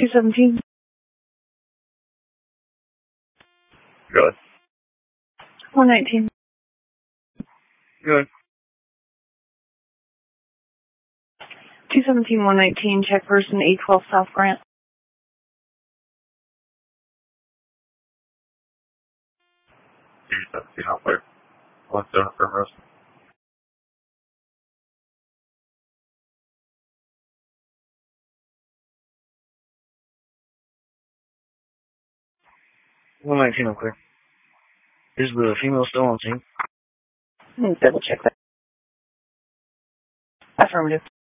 217. Good. 119. Good. 217, 119, check person 812 South Grant. See how far. What's the firm rest? One 19, I'm clear. Is the female still on scene? Double check that. Affirmative.